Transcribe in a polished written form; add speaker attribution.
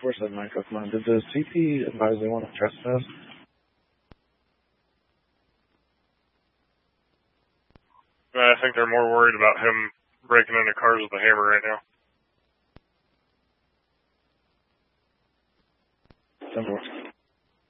Speaker 1: 447 Micro, come on. Did the CP advise they want to trespass?
Speaker 2: I think they're more worried about him breaking into cars with a hammer right now.
Speaker 1: 10-4.